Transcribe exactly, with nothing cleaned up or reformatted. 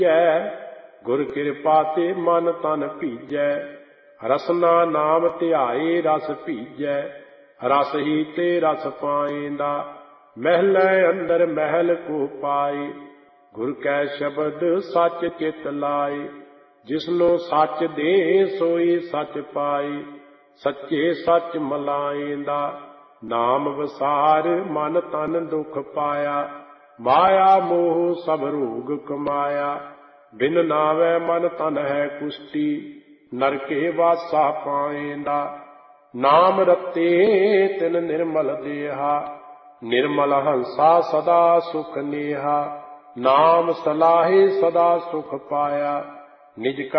ਗੁਰ ਕਿਰਪਾ ਤੇ ਮਨ ਤਨ ਭੀਜੈ। ਰਸਨਾ ਨਾਮ ਧਿਆਏ ਰਸ ਭੀਜੈ। ਰਸ ਹੀ ਤੇ ਰਸ ਪਾਏਂਦਾ। ਮਹਿਲੈ ਅੰਦਰ ਮਹਿਲ ਕੋ ਪਾਏ। ਗੁਰ ਕੈ ਸ਼ਬਦ ਸੱਚ ਚਿਤ ਲਾਏ। ਜਿਸਨੂੰ ਸੱਚ ਦੇ ਸੋਈ ਸੱਚ ਪਾਏ। ਸੱਚੇ ਸੱਚ ਮਲਾਏਂਦਾ। ਨਾਮ ਵਸਾਰ ਮਨ ਤਨ ਦੁਖ ਪਾਇਆ। ਮਾਇਆ ਮੋਹ ਸਭ ਰੋਗ ਕਮਾਇਆ। ਬਿਨ ਨਾਵੈ ਮਨ ਤਨ ਹੈ ਕੁਸ਼ਟੀ। ਨਰਕੇ ਵਾਸਾ ਪਾਏਂਦਾ। ਨਾਮ ਰਤੇ ਤਿਨ ਨਿਰਮਲ ਦੇਹਾ। ਨਿਰਮਲ ਹੰਸਾ ਸਦਾ ਸੁਖ ਨੇਹਾ। ਨਾਮ ਸਲਾਹੇ ਸਦਾ ਸੁਖ ਪਾਇਆ। ਨਿਜ